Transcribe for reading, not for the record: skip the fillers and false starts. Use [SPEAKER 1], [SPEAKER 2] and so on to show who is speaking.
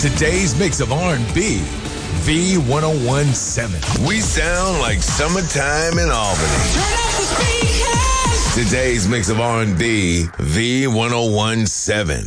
[SPEAKER 1] Today's mix of R&B, V1017.
[SPEAKER 2] We sound like summertime in Albany.
[SPEAKER 3] Turn up the speakers.
[SPEAKER 2] Today's mix of R&B, V1017.